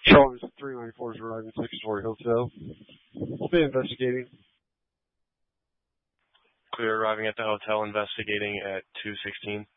Charles 394 is arriving 6-story hotel. We'll be investigating. Clear arriving at the hotel, investigating at 216.